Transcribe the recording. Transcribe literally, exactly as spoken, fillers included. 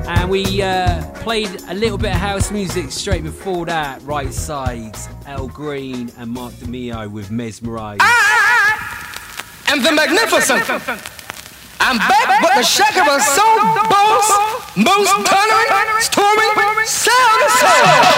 And we uh, played a little bit of house music straight before that. Right Sides, El Green and Mark DeMeo with Mesmerise. I am the magnificent. I'm back, but the shaker was so boss, most thundering.